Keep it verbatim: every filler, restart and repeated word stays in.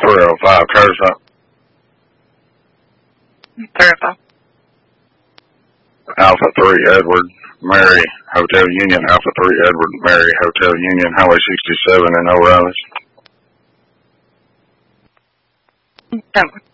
three oh five, try to stop. three oh five. Alpha three, Edward, Mary, Hotel Union, Alpha three, Edward, Mary, Hotel Union, Highway sixty-seven in O'Reilly's. Edward.